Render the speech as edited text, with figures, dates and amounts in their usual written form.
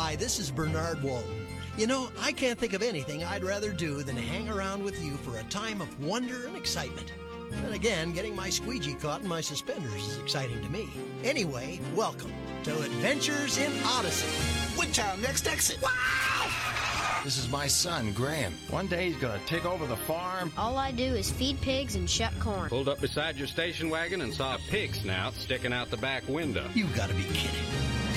Hi, this is Bernard Walton. You know, I can't think of anything I'd rather do than hang around with you for a time of wonder and excitement. Then again, getting my squeegee caught in my suspenders is exciting to me. Anyway, welcome to Adventures in Odyssey. Woodtown, next exit. Wow! This is my son, Graham. One day he's gonna take over the farm. All I do is feed pigs and shuck corn. Pulled up beside your station wagon and saw a pig snout sticking out the back window. You gotta be kidding.